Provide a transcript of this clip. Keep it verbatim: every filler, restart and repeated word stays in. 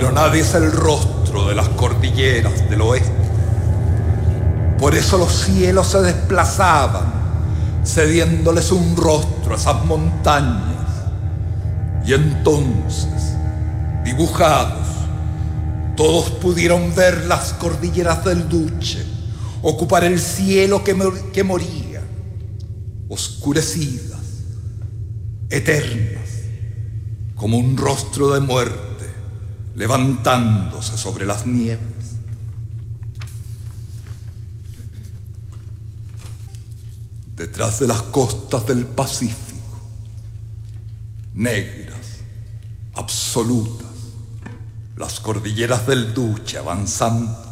Pero nadie es el rostro de las cordilleras del oeste. Por eso los cielos se desplazaban, cediéndoles un rostro a esas montañas. Y entonces, dibujados, todos pudieron ver las cordilleras del Duce ocupar el cielo que, mor que moría, oscurecidas, eternas, como un rostro de muerte levantándose sobre las nieves. Detrás de las costas del Pacífico, negras, absolutas, las cordilleras del Duce avanzando,